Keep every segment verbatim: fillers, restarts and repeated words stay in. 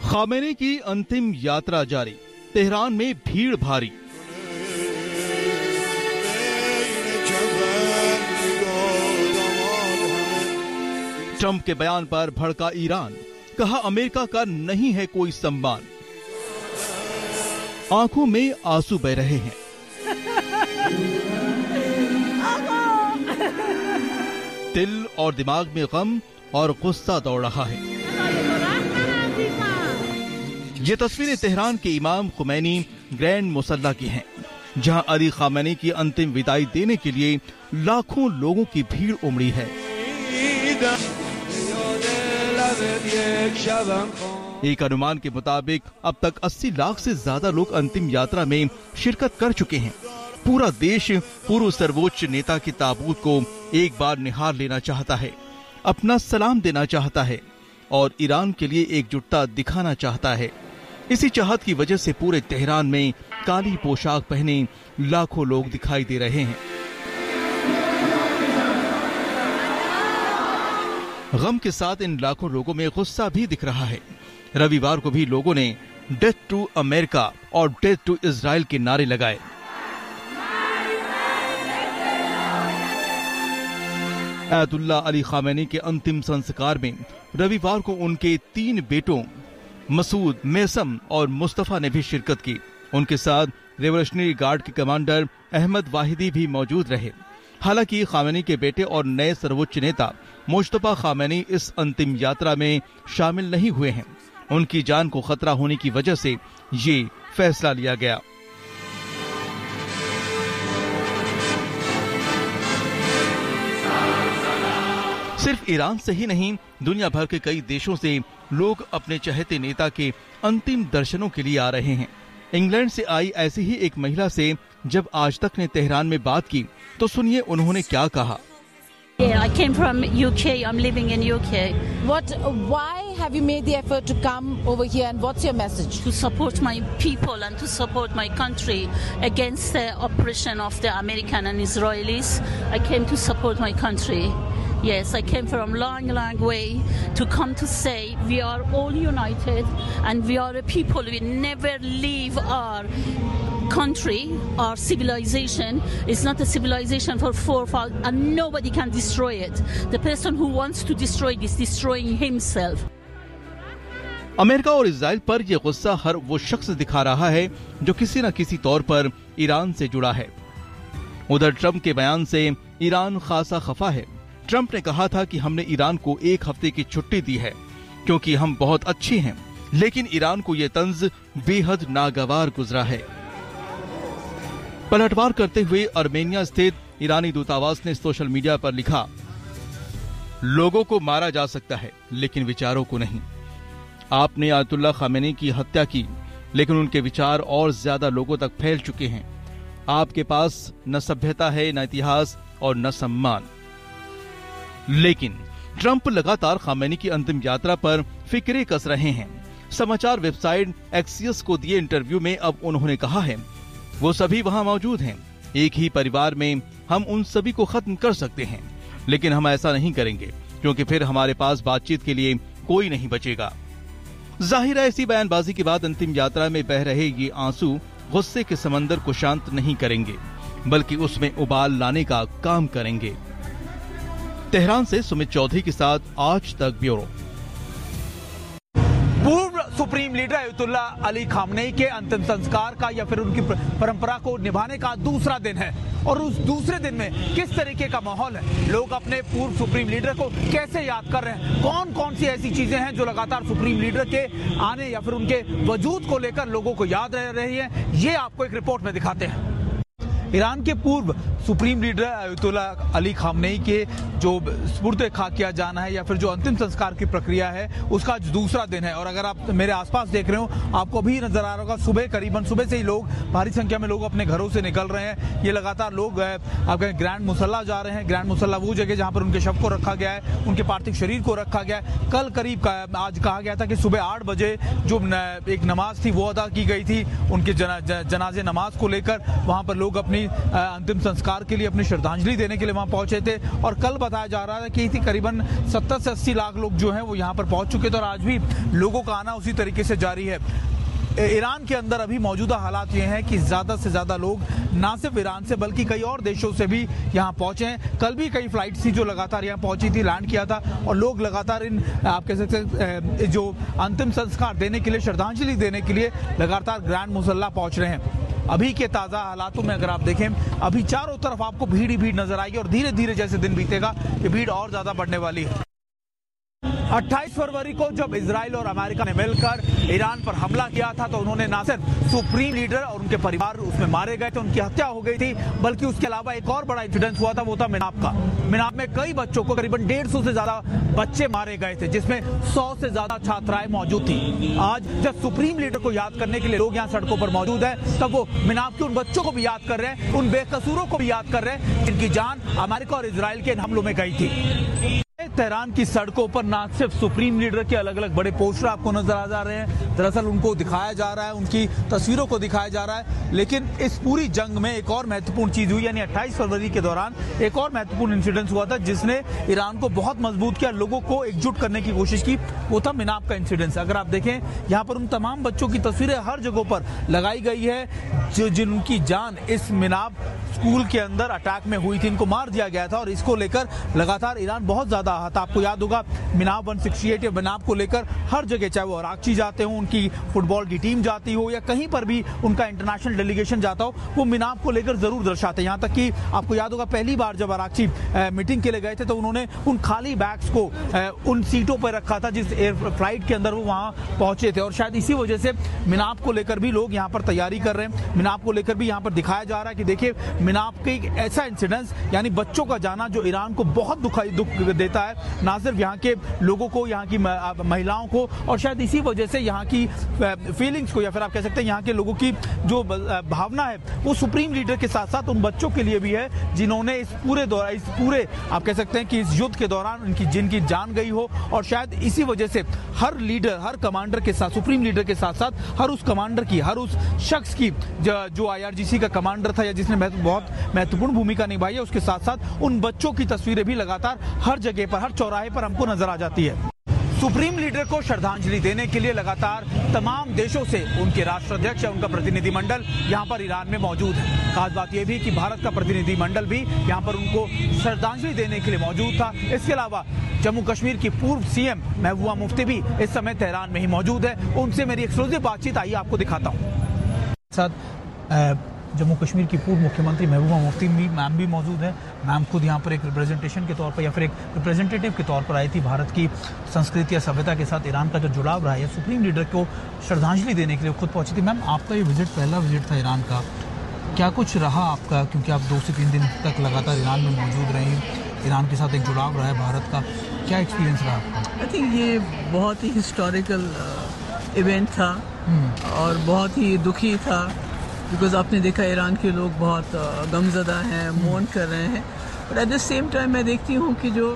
Khamenei की अंतिम यात्रा जारी, तेहरान में भीड़ भारी। ट्रंप के बयान पर भड़का ईरान, कहा अमेरिका का नहीं है कोई सम्मान। आंखों में आंसू बह रहे हैं। दिल और दिमाग में गम और गुस्सा दौड़ रहा है। ये तस्वीरें तेहरान के इमाम खुमैनी ग्रैंड मुसल्ला की हैं, जहां अली खामेनी की अंतिम विदाई देने के लिए लाखों लोगों की भीड़ उमड़ी है। एक अनुमान के मुताबिक अब तक अस्सी लाख से ज्यादा लोग अंतिम यात्रा में शिरकत कर चुके हैं। पूरा देश पूर्व सर्वोच्च नेता की ताबूत को एक बार निहार लेना चाहता है, अपना सलाम देना चाहता है और ईरान के लिए एकजुटता दिखाना चाहता है। इसी चाहत की वजह से पूरे तेहरान में काली पोशाक पहने लाखों लोग दिखाई दे रहे हैं। गम के साथ इन लाखों लोगों में गुस्सा भी दिख रहा है। रविवार को भी लोगों ने डेथ टू अमेरिका और डेथ टू इजराइल के नारे लगाए। आयतुल्लाह अली खामेनी के अंतिम संस्कार में रविवार को उनके तीन बेटों मसूद, मेसम और मुस्तफा ने भी शिरकत की। उनके साथ रेवोल्यूशनरी गार्ड के कमांडर अहमद वाहिदी भी मौजूद रहे। हालांकि खामेनी के बेटे और नए सर्वोच्च नेता मुश्तबा खामेनी इस अंतिम यात्रा में शामिल नहीं हुए हैं। उनकी जान को खतरा होने की वजह से ये फैसला लिया गया। सिर्फ ईरान से ही नहीं, दुनिया भर के कई देशों से लोग अपने चहेते नेता के अंतिम दर्शनों के लिए आ रहे हैं। इंग्लैंड से आई ऐसी ही एक महिला से जब आज तक ने तेहरान में बात की, तो सुनिए उन्होंने क्या कहा। Yeah, I came from U K. I'm living in U K. What? Why have you made the effort to come over here, and what's your message? To support my people and to support my country against the oppression of the American and Israelis. I came to support my country. Yes, I came from a long, long way to come to say we are all united and we are a people. We never leave our country, our civilization. It's not a civilization for forefathers, and nobody can destroy it. The person who wants to destroy it is destroying himself. America और Israel पर यह गुस्सा हर वो शख्स दिखा रहा है जो किसी न किसी तौर पर ईरान से जुड़ा है। उधर ट्रंप के बयान से ईरान खासा खफा है। ट्रंप ने कहा था कि हमने ईरान को एक हफ्ते की छुट्टी दी है क्योंकि हम बहुत अच्छे हैं, लेकिन ईरान को यह तंज बेहद नागवार गुजरा है। पलटवार करते हुए आर्मेनिया स्थित ईरानी दूतावास ने सोशल मीडिया पर लिखा, लोगों को मारा जा सकता है लेकिन विचारों को नहीं। आपने आयतुल्लाह खामेनी की हत्या की, लेकिन उनके विचार और ज्यादा लोगों तक फैल चुके हैं। आपके पास न सभ्यता है, न इतिहास और न सम्मान। लेकिन ट्रंप लगातार खामेनी की अंतिम यात्रा पर फिक्रे कस रहे हैं। समाचार वेबसाइट एक्सियस को दिए इंटरव्यू में अब उन्होंने कहा है, वो सभी वहां मौजूद हैं। एक ही परिवार में हम उन सभी को खत्म कर सकते हैं, लेकिन हम ऐसा नहीं करेंगे क्योंकि फिर हमारे पास बातचीत के लिए कोई नहीं बचेगा। जाहिर है ऐसी बयानबाजी के बाद अंतिम यात्रा में बह रहे ये आंसू गुस्से के समंदर को शांत नहीं करेंगे, बल्कि उसमें उबाल लाने का काम करेंगे। तेहरान से सुमित चौधरी के साथ आज तक ब्यूरो। पूर्व supreme leader Ayatollah Ali Khamenei के अंतिम संस्कार का या फिर उनकी परंपरा को निभाने का दूसरा दिन है, और उस दूसरे दिन में किस तरीके का माहौल है, लोग अपने पूर्व सुप्रीम लीडर को कैसे याद कर रहे हैं, कौन कौन सी ऐसी चीजें हैं जो लगातार सुप्रीम लीडर के आने या फिर उनके वजूद को लेकर लोगों को याद रह रही है, ये आपको एक रिपोर्ट में दिखाते हैं। ईरान के पूर्व supreme leader Ayatollah Ali Khamenei के जो सुपुर्द खा किया जाना है या फिर जो अंतिम संस्कार की प्रक्रिया है, उसका आज दूसरा दिन है। और अगर आप मेरे आसपास देख रहे हो, आपको भी नजर आ रहा होगा, सुबह करीबन सुबह से ही लोग, भारी संख्या में लोग अपने घरों से निकल रहे हैं। ये लगातार लोग आपके ग्रैंड मुसल्ला जा रहे हैं। ग्रैंड मुसल्ला वो जगह जहां पर उनके शव को रखा गया है, उनके पार्थिव शरीर को रखा गया है। कल करीब आज कहा गया था कि सुबह आठ बजे जो एक नमाज थी वो अदा की गई थी, उनके जना, जनाजे नमाज को लेकर वहां पर लोग अपनी अपनी अंतिम संस्कार के लिए, अपनी श्रद्धांजलि देने के लिए वहां पहुंचे थे। और कल बताया जा रहा है कि करीबन सत्तर से अस्सी लाख लोग जो हैं वो यहाँ पर पहुंच चुके थे और आज भी लोगों का आना उसी तरीके से जारी है। ईरान के अंदर अभी मौजूदा हालात ये हैं कि ज़्यादा से ज़्यादा लोग ना सिर्फ ईरान से बल्कि कई और देशों से भी यहाँ पहुँचे हैं। कल भी कई फ्लाइट्स थी जो लगातार यहाँ पहुँची थी, लैंड किया था और लोग लगातार इन आप कह सकते हैं जो अंतिम संस्कार देने के लिए, श्रद्धांजलि देने के लिए लगातार ग्रैंड मुसल्ला पहुँच रहे हैं। अभी के ताज़ा हालातों में अगर आप देखें, अभी चारों तरफ आपको भीड़ ही भीड़ नजर आएगी और धीरे धीरे जैसे दिन बीतेगा ये भीड़ और ज़्यादा बढ़ने वाली है। अट्ठाईस फरवरी को जब इजराइल और अमेरिका ने मिलकर ईरान पर हमला किया था तो उन्होंने ना सिर्फ सुप्रीम लीडर और उनके परिवार उसमें मारे गए थे, उनकी हत्या हो गई थी, बल्कि उसके अलावा एक और बड़ा इंसिडेंट हुआ था, वो था मिनाप का। मिनाप में कई बच्चों को, करीबन डेढ़ सौ से ज्यादा बच्चे मारे गए थे, जिसमें सौ से ज्यादा छात्राएं मौजूद थी। आज जब सुप्रीम लीडर को याद करने के लिए लोग यहाँ सड़कों पर मौजूद है, तब वो मिनाप के उन बच्चों को भी याद कर रहे हैं, उन बेकसूरों को भी याद कर रहे हैं जिनकी जान अमेरिका और इजराइल के इन हमलों में गई थी। तेहरान की सड़कों पर ना सिर्फ सुप्रीम लीडर के अलग अलग बड़े पोस्टर आपको नजर आ जा रहे हैं, दरअसल उनको दिखाया जा रहा है, उनकी तस्वीरों को दिखाया जा रहा है, लेकिन इस पूरी जंग में एक और महत्वपूर्ण चीज हुई, यानी अट्ठाईस फरवरी के दौरान एक और महत्वपूर्ण इंसिडेंट हुआ था जिसने ईरान को बहुत मजबूत किया, लोगों को एकजुट करने की कोशिश की, वो था मिनाप का इंसिडेंट। अगर आप देखें यहाँ पर उन तमाम बच्चों की तस्वीरें हर जगहों पर लगाई गई है जो जिनकी जान इस मिनाप स्कूल के अंदर अटैक में हुई थी, इनको मार दिया गया था और इसको लेकर लगातार ईरान बहुत ज्यादा आहत। आपको याद होगा मिनाप एक सौ अड़सठ या मिनाप को लेकर हर जगह, चाहे वो अराकची जाते हो, उनकी फुटबॉल की टीम जाती हो या कहीं पर भी उनका इंटरनेशनल डेलीगेशन जाता हो, वो मिनाप को लेकर जरूर दर्शाते हैं। यहाँ तक कि आपको याद होगा पहली बार जब अराकची मीटिंग के लिए गए थे तो उन्होंने उन खाली बैग्स को आ, उन सीटों पर रखा था जिस एयर फ्लाइट के अंदर वो वहां पहुंचे थे और शायद इसी वजह से मिनाप को लेकर भी लोग यहाँ पर तैयारी कर रहे हैं। मिनाप को लेकर भी यहाँ पर दिखाया जा रहा है कि देखिए मिनाप के एक ऐसा इंसिडेंस, यानी बच्चों का जाना जो ईरान को बहुत दुखाई दुख देता है, ना सिर्फ यहाँ के लोगों को, यहाँ की महिलाओं को, और शायद इसी वजह से यहाँ की फीलिंग्स को, या फिर आप कह सकते हैं यहाँ के लोगों की जो भावना है वो सुप्रीम लीडर के साथ साथ उन बच्चों के लिए भी है जिन्होंने इस पूरे दौरान, इस पूरे आप कह सकते हैं कि इस युद्ध के दौरान उनकी जिनकी जान गई हो। और शायद इसी वजह से हर लीडर, हर कमांडर के साथ, सुप्रीम लीडर के साथ साथ हर उस कमांडर की, हर उस शख्स की जो आईआरजीसी का कमांडर था या जिसने बहुत महत्वपूर्ण भूमिका निभाई है, उसके साथ साथ उन बच्चों की तस्वीरें भी लगातार हर जगह पर, हर चौराहे पर हमको नजर आ जाती है। सुप्रीम लीडर को श्रद्धांजलि देने के लिए लगातार तमाम देशों से उनके राष्ट्राध्यक्ष या उनका प्रतिनिधिमंडल यहाँ पर ईरान में मौजूद है। खास बात यह भी कि भारत का प्रतिनिधिमंडल भी यहाँ पर उनको श्रद्धांजलि देने के लिए मौजूद था। इसके अलावा जम्मू कश्मीर की पूर्व सीएम महबूबा मुफ्ती भी इस समय तेहरान में ही मौजूद है। उनसे मेरी एक्सक्लूसिव बातचीत आइए आपको दिखाता हूँ। साथ जम्मू कश्मीर की पूर्व मुख्यमंत्री महबूबा मुफ्ती भी मैम भी मौजूद है। मैम खुद यहाँ पर एक रिप्रेजेंटेशन के तौर पर या फिर एक रिप्रेजेंटेटिव के तौर पर आई थी। भारत की संस्कृति या सभ्यता के साथ ईरान का जो जुड़ाव रहा है, सुप्रीम लीडर को श्रद्धांजलि देने के लिए खुद पहुंची थी। मैम, आपका ये विजिट पहला विजिट था ईरान का, क्या कुछ रहा आपका, क्योंकि आप दो से तीन दिन तक लगातार ईरान में मौजूद रहे, ईरान के साथ एक जुड़ाव रहा है भारत का, क्या एक्सपीरियंस रहा आपका? आई थिंक ये बहुत ही हिस्टोरिकल इवेंट था और बहुत ही दुखी था, बिकॉज आपने देखा ईरान के लोग बहुत गमज़दा हैं, मौन कर रहे हैं। But at the same time मैं देखती हूँ कि जो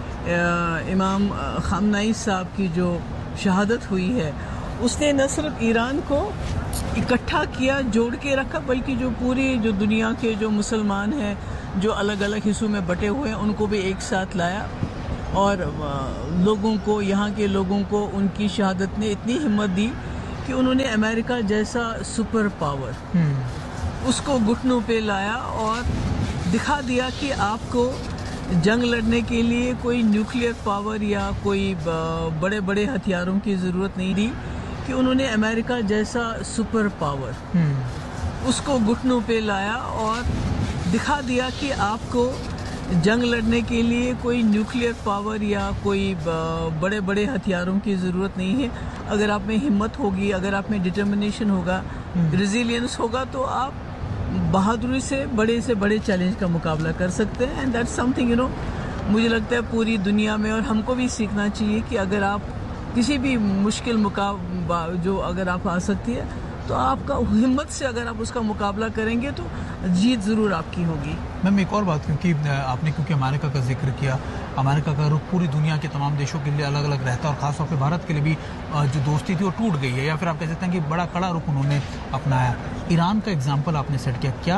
इमाम खामनाई साहब की जो शहादत हुई है, उसने न सिर्फ ईरान को इकट्ठा किया, जोड़ के रखा, बल्कि जो पूरी जो दुनिया के जो मुसलमान हैं जो अलग अलग हिस्सों में बटे हुए हैं उनको भी एक साथ लाया और लोगों को, यहाँ के लोगों को उनकी शहादत ने इतनी हिम्मत दी कि उन्होंने अमेरिका जैसा सुपर पावर उसको घुटनों पे लाया और दिखा दिया कि आपको जंग लड़ने के लिए कोई न्यूक्लियर पावर या कोई बड़े बड़े हथियारों की ज़रूरत नहीं दी, कि उन्होंने अमेरिका जैसा सुपर पावर उसको घुटनों पे लाया और दिखा दिया कि आपको जंग लड़ने के लिए कोई न्यूक्लियर पावर या कोई बड़े बड़े हथियारों की ज़रूरत नहीं है। अगर आप में हिम्मत होगी, अगर आप में डिटर्मिनेशन होगा, रेजिलियंस होगा, तो आप बहादुरी से बड़े से बड़े चैलेंज का मुकाबला कर सकते हैं। And that's something you know मुझे लगता है पूरी दुनिया में और हमको भी सीखना चाहिए कि अगर आप किसी भी मुश्किल मुकाबला जो अगर आप आ सकती है तो आपका हिम्मत से अगर आप उसका मुकाबला करेंगे तो जीत ज़रूर आपकी होगी। मैम, एक और बात, क्योंकि आपने क्योंकि अमेरिका का जिक्र किया, अमेरिका का रुख पूरी दुनिया के तमाम देशों के लिए अलग अलग रहता है और ख़ासतौर पे भारत के लिए भी जो दोस्ती थी वो टूट गई है, या फिर आप कह सकते हैं कि बड़ा कड़ा रुख उन्होंने अपनाया। ईरान का एग्जाम्पल आपने सेट किया, क्या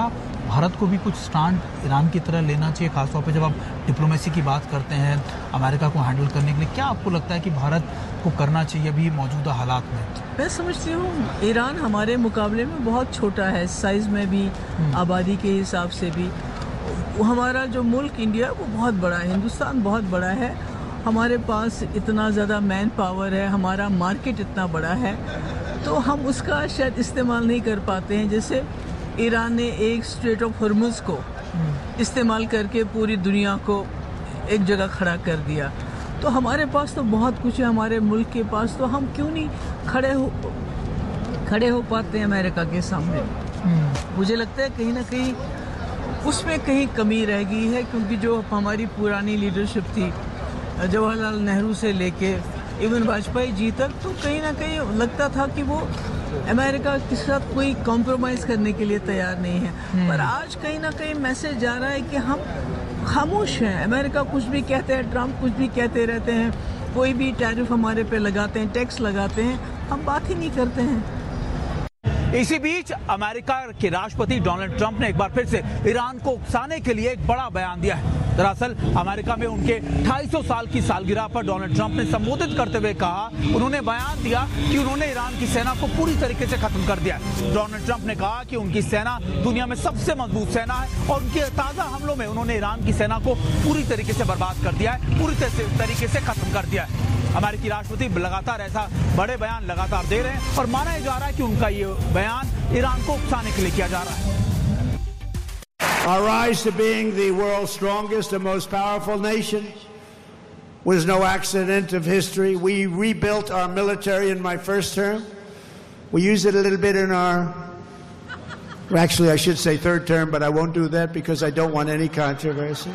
भारत को भी कुछ स्टैंड ईरान की तरह लेना चाहिए, खासतौर पे जब आप डिप्लोमेसी की बात करते हैं अमेरिका को हैंडल करने के लिए? क्या आपको लगता है कि भारत को करना चाहिए अभी मौजूदा हालात में? मैं समझती हूँ ईरान हमारे मुकाबले में बहुत छोटा है, साइज़ में भी, आबादी के हिसाब से भी। हमारा जो मुल्क इंडिया वो बहुत बड़ा है, हिंदुस्तान बहुत बड़ा है, हमारे पास इतना ज़्यादा मैन पावर है, हमारा मार्केट इतना बड़ा है, तो हम उसका शायद इस्तेमाल नहीं कर पाते हैं। जैसे ईरान ने एक स्ट्रेट ऑफ हॉर्मुज़ को इस्तेमाल करके पूरी दुनिया को एक जगह खड़ा कर दिया। तो हमारे पास तो बहुत कुछ है, हमारे मुल्क के पास, तो हम क्यों नहीं खड़े हो खड़े हो पाते हैं अमेरिका के सामने? मुझे लगता है कहीं ना कहीं उसमें कहीं कमी रह गई है, क्योंकि जो हमारी पुरानी लीडरशिप थी जवाहरलाल नेहरू से लेके इवन वाजपेयी जी तक, तो कहीं ना कहीं लगता था कि वो अमेरिका के साथ कोई कॉम्प्रोमाइज़ करने के लिए तैयार नहीं है। पर आज कहीं ना कहीं मैसेज जा रहा है कि हम खामोश हैं। अमेरिका कुछ भी कहते हैं, ट्रंप कुछ भी कहते रहते हैं, कोई भी टैरिफ हमारे पे लगाते हैं, टैक्स लगाते हैं, हम बात ही नहीं करते हैं। इसी बीच अमेरिका के राष्ट्रपति डोनाल्ड ट्रंप ने एक बार फिर से ईरान को उकसाने के लिए एक बड़ा बयान दिया है। दरअसल अमेरिका में उनके ढाई सौ साल की सालगिरह पर डोनाल्ड ट्रंप ने संबोधित करते हुए कहा, उन्होंने बयान दिया कि उन्होंने ईरान की सेना को पूरी तरीके से खत्म कर दिया है। डोनाल्ड ट्रंप ने कहा कि उनकी सेना दुनिया में सबसे मजबूत सेना है और उनके ताजा हमलों में उन्होंने ईरान की सेना को पूरी तरीके से बर्बाद कर दिया है, पूरी तरीके से खत्म कर दिया है। अमेरिकी राष्ट्रपति लगातार ऐसा बड़े बयान लगातार दे रहे हैं और माना जा रहा है कि उनका ये बयान ईरान को उकसाने के लिए किया जा रहा है। Our rise to being the world's strongest and most powerful nation was no accident of history. We rebuilt our military in my first term. We used it a little bit in our, actually I should say third term, but I won't do that because I don't want any controversy.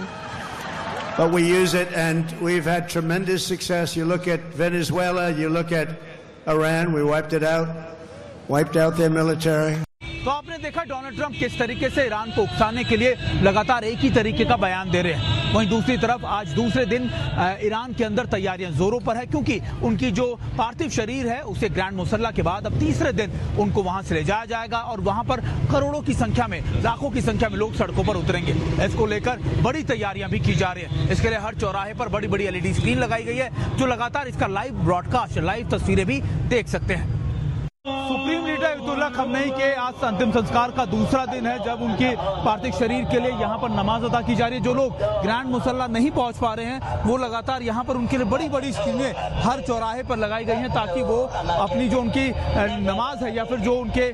But we use it, and we've had tremendous success. You look at Venezuela, you look at Iran, we wiped it out, wiped out their military. तो आपने देखा Donald Trump किस तरीके से Iran को उकसाने के लिए लगातार एक ही तरीके का बयान दे रहे हैं। वहीं दूसरी तरफ आज दूसरे दिन ईरान के अंदर तैयारियां जोरों पर है, क्योंकि उनकी जो पार्थिव शरीर है उसे ग्रैंड मुसल्ला के बाद अब तीसरे दिन उनको वहां से ले जाया जाएगा और वहां पर करोड़ों की संख्या में, लाखों की संख्या में लोग सड़कों पर उतरेंगे। इसको लेकर बड़ी तैयारियां भी की जा रही है। इसके लिए हर चौराहे पर बड़ी बड़ी एलईडी स्क्रीन लगाई गई है, जो लगातार इसका लाइव ब्रॉडकास्ट, लाइव तस्वीरें भी देख सकते हैं। सुप्रीम लीडर अयतुल्ला खamenei के आज अंतिम संस्कार का दूसरा दिन है, जब उनके पार्थिव शरीर के लिए यहाँ पर नमाज अदा की जा रही है। जो लोग ग्रैंड मुसल्ला नहीं पहुँच पा रहे हैं वो लगातार यहाँ पर उनके लिए बड़ी बड़ी स्क्रीनें हर चौराहे पर लगाई गई हैं, ताकि वो अपनी जो उनकी नमाज है या फिर जो उनके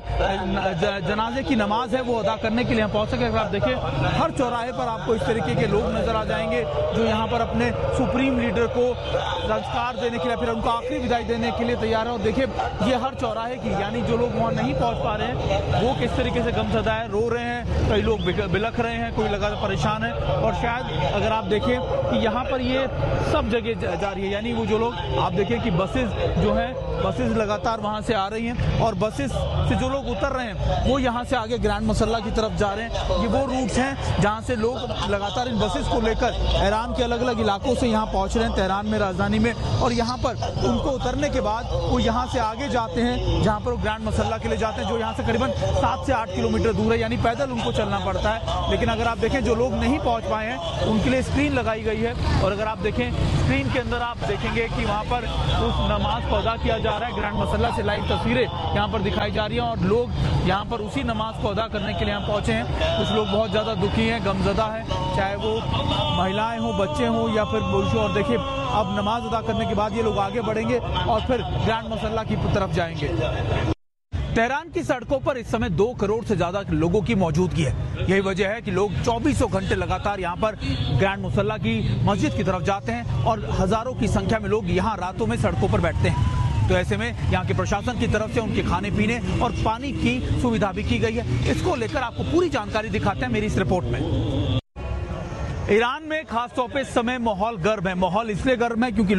जनाजे की नमाज है वो अदा करने के लिए यहाँ पहुँच सके। अगर आप देखें हर चौराहे पर आपको इस तरीके के लोग नजर आ जाएंगे जो यहाँ पर अपने सुप्रीम लीडर को संस्कार देने के लिए, फिर उनको आखिरी विदाई देने के लिए तैयार है। और देखिए ये हर चौराहे की, यानी जो लोग वहाँ नहीं पहुँच पा रहे हैं वो किस तरीके से गमज़दा है, रो रहे हैं, कई लोग बिलख रहे हैं, कोई लगातार परेशान है। और शायद अगर आप देखें कि यहाँ पर ये सब जगह जा रही है, यानी वो जो लोग, आप देखें कि बसेस जो हैं, बसेस लगातार वहाँ से आ रही हैं और बसेस से जो लोग उतर रहे हैं वो यहाँ से आगे ग्रैंड मुसल्ला की तरफ जा रहे हैं। ये वो रूट्स हैं जहाँ से लोग लगातार इन बसेस को लेकर ईरान के अलग अलग इलाकों से यहाँ पहुँच रहे हैं, तेहरान में, राजधानी में, और यहाँ पर उनको उतरने के बाद वो यहाँ से आगे जाते हैं जहाँ पर वो ग्रैंड मुसल्ला के लिए जाते हैं, जो यहाँ से करीबन सात से आठ किलोमीटर दूर है, यानी पैदल उनको चलना पड़ता है। लेकिन अगर आप देखें जो लोग नहीं पहुँच पाए हैं उनके लिए स्क्रीन लगाई गई है, और अगर आप देखें स्क्रीन के अंदर आप देखेंगे कि वहाँ पर उस नमाज को अदा किया जा रहा है। ग्रैंड मुसल्ला से लाइव तस्वीरें यहाँ पर दिखाई जा रही हैं और लोग यहाँ पर उसी नमाज को अदा करने के लिए यहाँ पहुँचे हैं। कुछ लोग बहुत ज़्यादा दुखी हैं, गमज़दा है, चाहे वो महिलाएं हों, बच्चे हों या फिर पुरुष हों। और देखिए अब नमाज अदा करने के बाद ये लोग आगे बढ़ेंगे और फिर ग्रैंड मुसल्ला की तरफ जाएंगे। तेहरान की सड़कों पर इस समय दो करोड़ से ज्यादा लोगों की मौजूदगी है। यही वजह है कि लोग चौबीसों घंटे लगातार यहाँ पर ग्रैंड मुसल्ला की मस्जिद की तरफ जाते हैं और हजारों की संख्या में लोग यहाँ रातों में सड़कों पर बैठते हैं। तो ऐसे में यहाँ के प्रशासन की तरफ से उनके खाने पीने और पानी की सुविधा भी की गई है। इसको लेकर आपको पूरी जानकारी दिखाते हैं मेरी इस रिपोर्ट में। ईरान में खासतौर पे इस समय माहौल गर्म है। माहौल इसलिए गर्म है क्योंकि लोग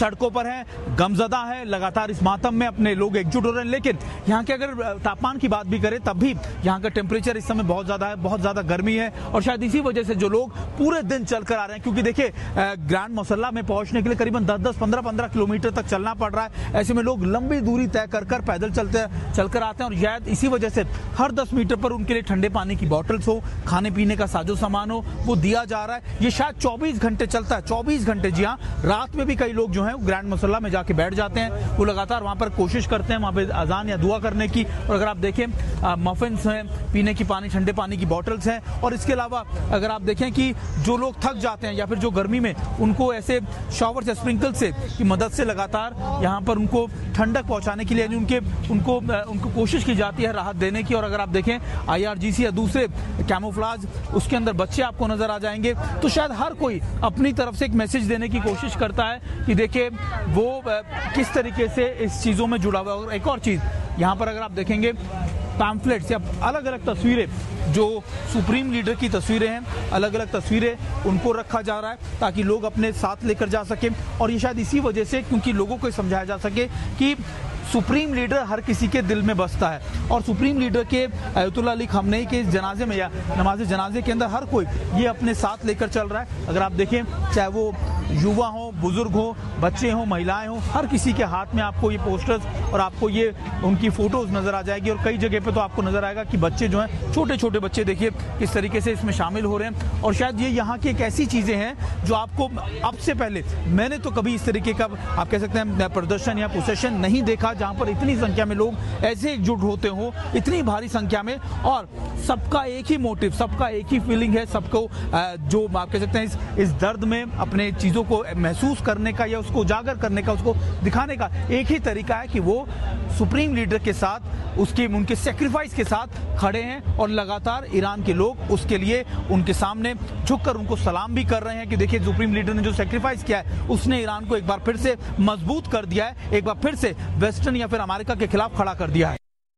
सड़कों पर हैं, गमजदा है, लगातार इस मातम में अपने लोग एकजुट हो रहे हैं। लेकिन यहाँ के अगर तापमान की बात भी करें तब भी यहाँ का टेम्परेचर इस समय बहुत ज्यादा है, बहुत ज्यादा गर्मी है और शायद इसी वजह से जो लोग पूरे दिन चलकर आ रहे हैं, क्योंकि देखिए ग्रैंड मुसल्ला में पहुंचने के लिए करीबन दस दस पंद्रह पंद्रह किलोमीटर तक चलना पड़ रहा है। ऐसे में लोग लंबी दूरी तय कर कर पैदल चलते चलकर आते हैं और शायद इसी वजह से हर दस मीटर पर उनके लिए ठंडे पानी की बॉटल्स हो, खाने पीने का साजो सामान हो, वो दिया जा रहा है। ये शायद चौबीस घंटे चलता है, चौबीस घंटे। जी हाँ, रात में भी कई लोग जो हैं ग्रैंड मुसल्ला में जाके बैठ जाते हैं, वो लगातार वहां पर कोशिश करते हैं वहां पे अजान या दुआ करने की। और अगर आप देखें मफिन्स हैं, पीने की पानी, ठंडे पानी की बॉटल्स हैं। और इसके अलावा अगर आप देखें कि जो लोग थक जाते हैं या फिर जो गर्मी में उनको ऐसे शॉवर से, स्प्रिंकल से की मदद से लगातार यहाँ पर उनको ठंडक पहुंचाने के लिए यानी उनके उनको उनको कोशिश की जाती है राहत देने की। और अगर आप देखें आईआरजीसी या दूसरे कैमोफ्लाज, उसके अंदर बच्चे आपको नजर आ जाएंगे। तो शायद हर कोई अपनी तरफ से एक मैसेज देने की कोशिश करता है कि देखिए वो किस तरीके से इस चीजों में जुड़ा हुआ है। और एक और चीज यहाँ पर अगर आप देखेंगे पैम्फलेट्स या अलग अलग तस्वीरें, जो सुप्रीम लीडर की तस्वीरें हैं, अलग अलग तस्वीरें उनको रखा जा रहा है ताकि लोग अपने साथ लेकर जा सके। और ये शायद इसी वजह से क्योंकि लोगों को समझाया जा सके कि सुप्रीम लीडर हर किसी के दिल में बसता है और सुप्रीम लीडर के अयतुल्लाह अली खामनेई के जनाजे में या नमाज जनाजे के अंदर हर कोई ये अपने साथ लेकर चल रहा है। अगर आप देखें चाहे वो युवा हो, बुजुर्ग हो, बच्चे हो, महिलाएं हो, हर किसी के हाथ में आपको ये पोस्टर्स और आपको ये उनकी फोटोज नजर आ जाएगी। और कई जगह पे तो आपको नजर आएगा कि बच्चे जो हैं, छोटे छोटे बच्चे देखिए किस तरीके से इसमें शामिल हो रहे हैं। और शायद ये यहाँ की एक ऐसी चीजें हैं जो आपको अब से पहले मैंने तो कभी इस तरीके का आप कह सकते हैं प्रदर्शन या प्रोसेशन नहीं देखा जहां पर इतनी संख्या में लोग ऐसे एकजुट होते हो, इतनी भारी संख्या में, और सबका एक ही मोटिव, सबका एक ही फीलिंग है, सबको जो आप कह सकते हैं इस, इस दर्द में अपने चीजों को महसूस करने का या उसको उजागर करने का, उसको दिखाने का एक ही तरीका है कि वो सुप्रीम लीडर के साथ, उसके उनके सेक्रीफाइस के साथ खड़े हैं। और लगातार ईरान के लोग उसके लिए उनके सामने झुककर उनको सलाम भी कर रहे हैं कि देखिए सुप्रीम लीडर ने जो सेक्रीफाइस किया है उसने ईरान को एक बार फिर से मजबूत कर दिया है, एक बार फिर से वेस्टर्न या फिर अमेरिका के खिलाफ खड़ा कर दिया है।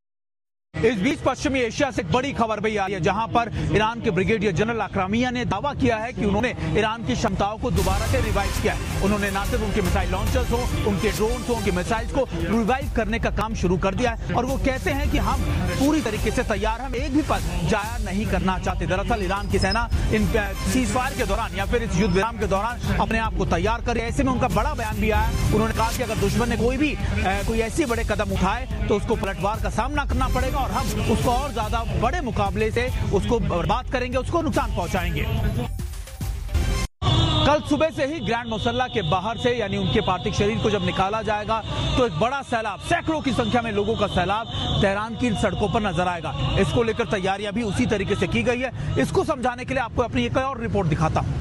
इस बीच पश्चिमी एशिया से एक बड़ी खबर भी आई है जहां पर ईरान के ब्रिगेडियर जनरल अकरामिया ने दावा किया है कि उन्होंने ईरान की क्षमताओं को दोबारा से रिवाइव किया है। उन्होंने न सिर्फ उनके मिसाइल लॉन्चर्स हो, उनके ड्रोन्स हो, उनके मिसाइल्स को रिवाइव करने का काम शुरू कर दिया है। और वो कहते हैं कि हम पूरी तरीके से तैयार, हम एक भी पल जाया नहीं करना चाहते। दरअसल ईरान की सेना इन सीजफायर के दौरान या फिर इस युद्ध विराम के दौरान अपने आप को तैयार करे। ऐसे में उनका बड़ा बयान भी आया, उन्होंने कहा कि अगर दुश्मन ने कोई भी कोई ऐसे बड़े कदम उठाए तो उसको पलटवार का सामना करना पड़ेगा और हम उसको और ज्यादा बड़े मुकाबले से उसको बर्बाद करेंगे, उसको नुकसान पहुंचाएंगे। कल सुबह से ही ग्रैंड मुसल्ला के बाहर से यानी उनके पार्थिव शरीर को जब निकाला जाएगा तो एक बड़ा सैलाब, सैकड़ों की संख्या में लोगों का सैलाब तेहरान की सड़कों पर नजर आएगा। इसको लेकर तैयारियां भी उसी तरीके से की गई है। इसको समझाने के लिए आपको अपनी एक और रिपोर्ट दिखाता हूं।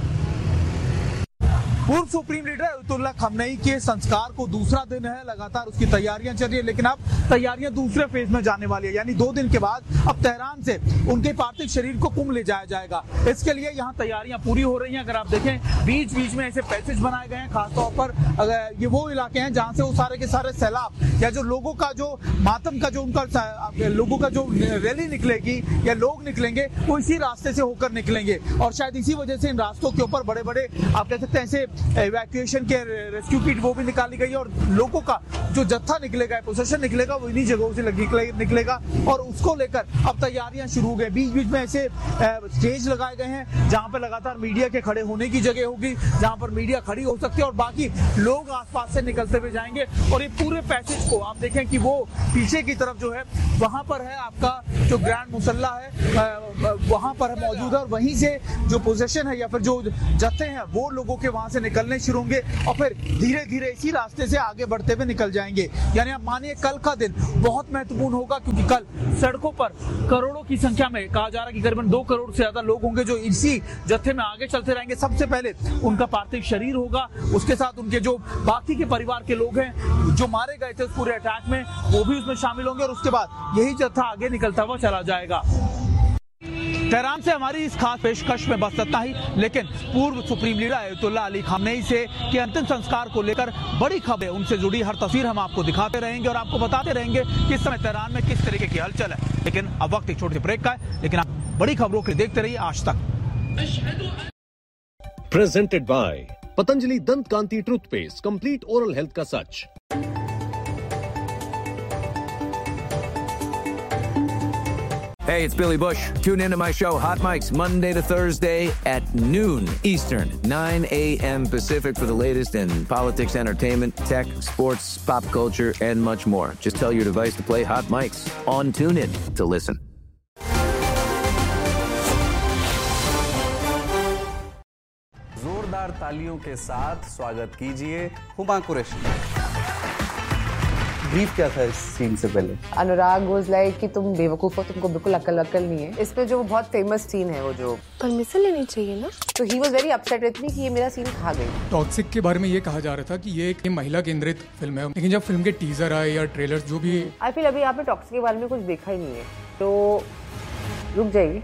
पूर्व सुप्रीम लीडर अयतुल्लाह खामनेई के संस्कार को दूसरा दिन है, लगातार उसकी तैयारियां चल रही है, लेकिन अब तैयारियां दूसरे फेज में जाने वाली है। यानी दो दिन के बाद अब तेहरान से उनके पार्थिव शरीर को कुंभ ले जाया जाएगा। इसके लिए यहाँ तैयारियां पूरी हो रही हैं। अगर आप देखें बीच बीच में ऐसे पैसेज बनाए गए हैं, खासतौर पर अगर ये वो इलाके हैं जहाँ से वो सारे के सारे सैलाब या जो लोगों का जो मातम का जो उनका लोगों का जो रैली निकलेगी या लोग निकलेंगे वो इसी रास्ते से होकर निकलेंगे। और शायद इसी वजह से इन रास्तों के ऊपर बड़े बड़े आप कह सकते हैं ऐसे इवैक्यूएशन के रेस्क्यू किट वो भी निकाली गई है और लोगों का जो जत्था निकलेगा, प्रोसेशन निकलेगा, वो इन्हीं जगहों से निकलेगा और उसको लेकर अब तैयारियां शुरू हो गई। बीच बीच में ऐसे स्टेज लगाए गए हैं जहां पर लगातार मीडिया के खड़े होने की जगह होगी, जहां पर मीडिया खड़ी हो सकती है और बाकी लोग आसपास से निकलते हुए जाएंगे। और ये पूरे पैसेज को आप देखें कि वो पीछे की तरफ जो है वहां पर है आपका जो ग्रैंड मुसल्ला है वहां पर मौजूद है और वहीं से जो पोजीशन है या फिर जो जत्थे हैं वो लोगों के वहां से निकलने शुरू होंगे और फिर धीरे धीरे इसी रास्ते से आगे बढ़ते हुए निकल जाएंगे। यानी आप मानिए कल का दिन बहुत महत्वपूर्ण होगा क्योंकि कल सड़कों पर करोड़ों की संख्या में कहा जा रहा है कि करीबन दो करोड़ से ज्यादा लोग होंगे जो इसी जत्थे में आगे चलते रहेंगे। सबसे पहले उनका पार्थिव शरीर होगा, उसके साथ उनके जो बाकी के परिवार के लोग हैं जो मारे गए थे उस पूरे अटैक में वो भी उसमें शामिल होंगे और उसके बाद यही जत्था आगे निकलता हुआ चला जाएगा। तेहरान से हमारी इस खास पेशकश में बस इतना ही, लेकिन पूर्व supreme leader Ayatollah Ali Khamenei से के अंतिम संस्कार को लेकर बड़ी खबरें, उनसे जुड़ी हर तस्वीर हम आपको दिखाते रहेंगे और आपको बताते रहेंगे कि इस समय तेहरान में किस तरीके की हलचल है। लेकिन अब वक्त एक छोटे से ब्रेक का है, लेकिन आप बड़ी खबरों के लिए देखते रहिए आज तक। Presented by पतंजलि दंत कांति टूथपेस्ट, कंप्लीट ओरल हेल्थ का सच। Hey, it's Billy Bush. Tune into my show, Hot Mics, Monday to Thursday at noon Eastern, nine a.m. Pacific for the latest in politics, entertainment, tech, sports, pop culture, and much more. Just tell your device to play Hot Mics on TuneIn to listen. जोरदार तालियों के साथ स्वागत कीजिए Huma Qureshi. Brief क्या था इस scene से पहले? अनुराग वाज लाइक कि तुम बेवकूफ हो, तुमको बिल्कुल अकल वकल नहीं है। इसमें जो बहुत फेमस सीन है वो जो परमिशन लेनी चाहिए ना, तो he was very upset with me कि ये मेरा सीन खा गई। टॉक्सिक के बारे में ये कहा जा रहा था कि ये एक महिला केंद्रित फिल्म है, लेकिन जब फिल्म के टीजर आए या ट्रेलर जो भी, आई फील अभी आपने टॉक्सिक के बारे में कुछ देखा ही नहीं है, तो रुक जाइए।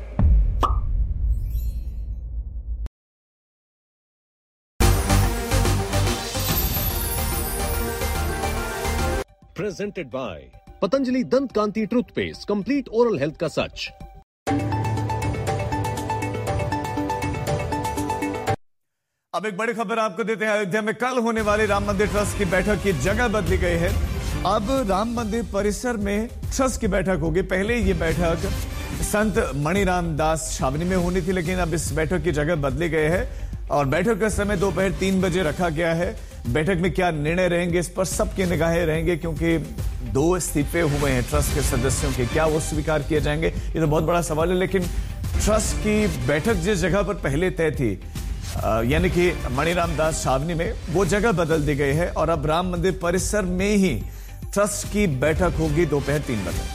Presented by पतंजलि दंत कांति टूथपेस्ट, कंप्लीट ओरल हेल्थ का सच। अब एक बड़ी खबर आपको देते हैं। अयोध्या में कल होने वाली राम मंदिर ट्रस्ट की बैठक की जगह बदली गई है। अब राम मंदिर परिसर में ट्रस्ट की बैठक होगी। पहले ये बैठक संत मणिराम दास छावनी में होनी थी, लेकिन अब इस बैठक की जगह बदली गई है और बैठक का समय दोपहर तीन बजे रखा गया है। बैठक में क्या निर्णय रहेंगे इस पर सबकी निगाहें रहेंगे, क्योंकि दो इस्तीफे हुए हैं ट्रस्ट के सदस्यों के। क्या वो स्वीकार किए जाएंगे, ये तो बहुत बड़ा सवाल है। लेकिन ट्रस्ट की बैठक जिस जगह पर पहले तय थी, यानी कि मणिराम दास छावनी में, वो जगह बदल दी गई है और अब राम मंदिर परिसर में ही ट्रस्ट की बैठक होगी दोपहर तीन बजे।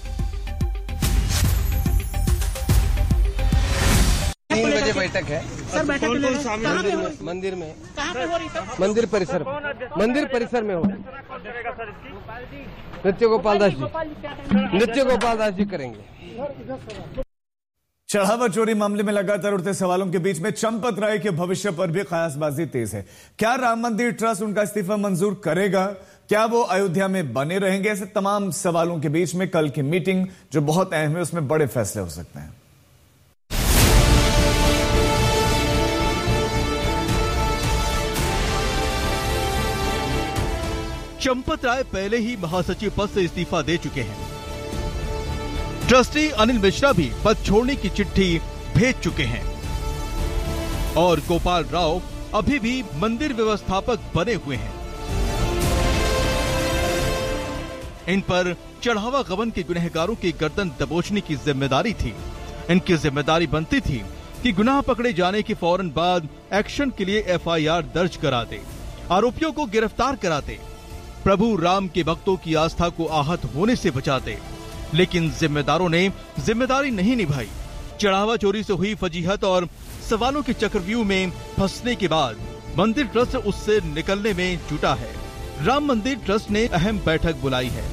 तीन बजे बैठक है सर। बैठक कौन कौन शामिल मंदिर में? मंदिर में कहाँ पे हो रही है? मंदिर परिसर मंदिर परिसर में हो। नृत्य गोपाल दास जी नृत्य गोपाल दास जी करेंगे। चढ़ावा चोरी मामले में लगातार उठते सवालों के बीच में चंपत राय के भविष्य पर भी कयासबाजी तेज है। क्या राम मंदिर ट्रस्ट उनका इस्तीफा मंजूर करेगा? क्या वो अयोध्या में बने रहेंगे? ऐसे तमाम सवालों के बीच में कल की मीटिंग जो बहुत अहम है, उसमें बड़े फैसले हो सकते हैं। चंपत राय पहले ही महासचिव पद से इस्तीफा दे चुके हैं। ट्रस्टी अनिल मिश्रा भी पद छोड़ने की चिट्ठी भेज चुके हैं और गोपाल राव अभी भी मंदिर व्यवस्थापक बने हुए हैं। इन पर चढ़ावा गबन के गुनहगारों की गर्दन दबोचने की जिम्मेदारी थी। इनकी जिम्मेदारी बनती थी कि गुनाह पकड़े जाने के फौरन बाद एक्शन के लिए एफ आई आर दर्ज करा दे, आरोपियों को गिरफ्तार करा दे, प्रभु राम के भक्तों की आस्था को आहत होने से बचाते। लेकिन जिम्मेदारों ने जिम्मेदारी नहीं निभाई। चढ़ावा चोरी से हुई फजीहत और सवालों के चक्रव्यूह में फंसने के बाद मंदिर ट्रस्ट उससे निकलने में जुटा है। राम मंदिर ट्रस्ट ने अहम बैठक बुलाई है।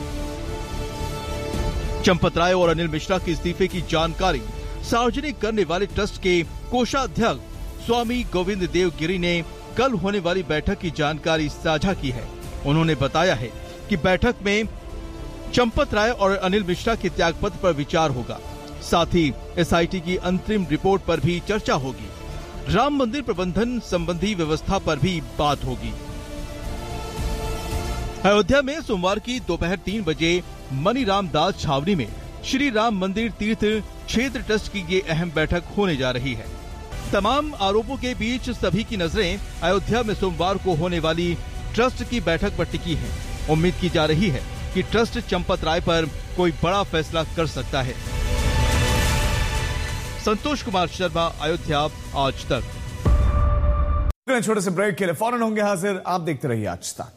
चंपत राय और अनिल मिश्रा के इस्तीफे की जानकारी सार्वजनिक करने वाले ट्रस्ट के कोषाध्यक्ष स्वामी गोविंद देव गिरी ने कल होने वाली बैठक की जानकारी साझा की है। उन्होंने बताया है कि बैठक में चंपत राय और अनिल मिश्रा के त्यागपत्र पर विचार होगा। साथ ही एस आई टी की अंतरिम रिपोर्ट पर भी चर्चा होगी। राम मंदिर प्रबंधन संबंधी व्यवस्था पर भी बात होगी। अयोध्या में सोमवार की दोपहर तीन बजे मणिराम दास छावनी में श्री राम मंदिर तीर्थ क्षेत्र ट्रस्ट की ये अहम बैठक होने जा रही है। तमाम आरोपों के बीच सभी की नजरें अयोध्या में सोमवार को होने वाली ट्रस्ट की बैठक पर टिकी है। उम्मीद की जा रही है कि ट्रस्ट चंपत राय पर कोई बड़ा फैसला कर सकता है। संतोष कुमार शर्मा, अयोध्या आज तक। छोटे से ब्रेक के लिए फौरन होंगे हाजिर। आप देखते रहिए आज तक।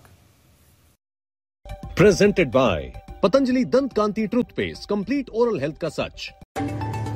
प्रेजेंटेड बाय पतंजलि दंत कांति टूथपेस्ट, कंप्लीट ओरल हेल्थ का सच।